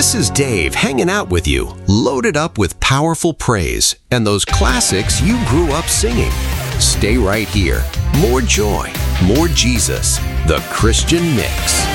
This is Dave hanging out with you, loaded up with powerful praise and those classics you grew up singing. Stay right here. More joy, more Jesus. The Christian Mix.